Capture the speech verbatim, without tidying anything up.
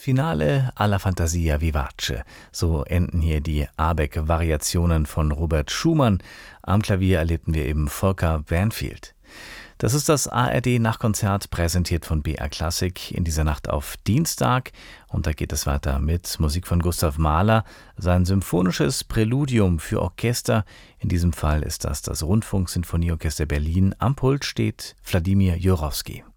Finale alla Fantasia vivace. So enden hier die Abeck-Variationen von Robert Schumann. Am Klavier erlebten wir eben Volker Banfield. Das ist das A R D-Nachtkonzert, präsentiert von B R Klassik in dieser Nacht auf Dienstag. Und da geht es weiter mit Musik von Gustav Mahler, sein symphonisches Präludium für Orchester. In diesem Fall ist das das Rundfunk-Sinfonieorchester Berlin. Am Pult steht Wladimir Jurowski.